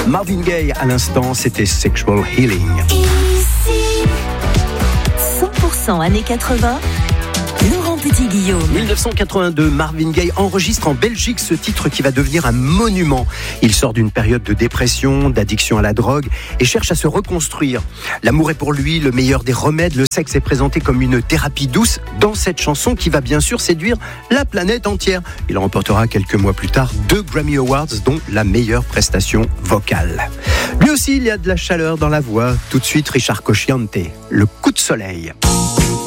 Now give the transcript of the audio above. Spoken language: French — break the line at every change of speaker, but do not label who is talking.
Marvin Gaye à l'instant, c'était Sexual Healing.
Ici, 100% années 80. Laurent Petit-Guillaume.
1982, Marvin Gaye enregistre en Belgique ce titre qui va devenir un monument. Il sort d'une période de dépression, d'addiction à la drogue et cherche à se reconstruire. L'amour est pour lui le meilleur des remèdes. Le sexe est présenté comme une thérapie douce dans cette chanson qui va bien sûr séduire la planète entière. Il remportera quelques mois plus tard 2 Grammy Awards, dont la meilleure prestation vocale. Lui aussi, il y a de la chaleur dans la voix. Tout de suite, Richard Cosciante, Le coup de soleil.